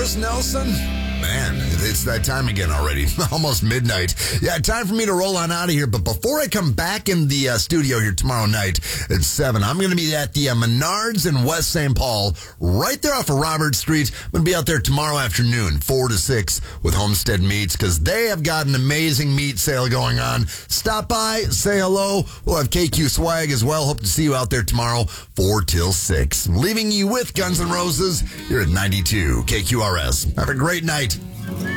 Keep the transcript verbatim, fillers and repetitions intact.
Chris Nelson. Man, it's that time again already. Almost midnight. Yeah, time for me to roll on out of here. But before I come back in the uh, studio here tomorrow night at seven, I'm going to be at the uh, Menards in West Saint Paul, right there off of Robert Street. I'm going to be out there tomorrow afternoon, four to six, with Homestead Meats, because they have got an amazing meat sale going on. Stop by, say hello. We'll have K Q swag as well. Hope to see you out there tomorrow, four till six. Leaving you with Guns N' Roses here at ninety-two K Q R S. Have a great night.